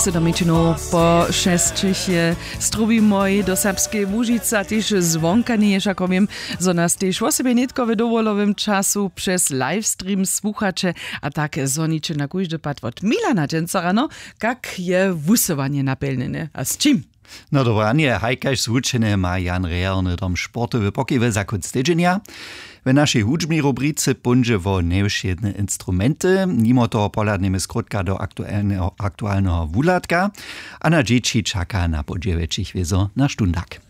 Sedomečinu po šestčich strubi moj do serbskiej Łužica też zvonka nie jest, ako wiem, zo nas też o sobie nitko w dovolowym czasu przez livestream słuchacze, a tak zonicie na kujde pat od Milana Dżęcorano, jak je wusowanie napełnione. A z czym? No dobranie, hajkaž zvučene ma Jan Realny dom sportowy pokiwy za konc tydzienia. W naszej hudźbnej rubrice punże wo nevšedne instrumenty, mimo toho poladnemy skrótka do aktualnego wulatka, a na dzieci czeka na podzieweczich wiezo na sztundak.